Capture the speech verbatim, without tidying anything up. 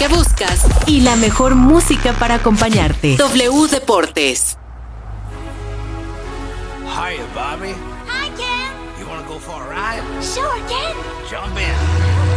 que buscas y la mejor música para acompañarte. W Deportes. Hiya, Bobby. Hi, Ken. You wanna go for a ride? Sure, Ken. Jump in.